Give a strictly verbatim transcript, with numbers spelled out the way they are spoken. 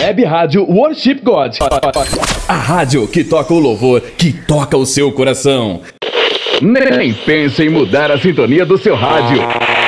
Web Rádio Worship God. A rádio que toca o louvor, que toca o seu coração. Nem pense em mudar a sintonia do seu rádio.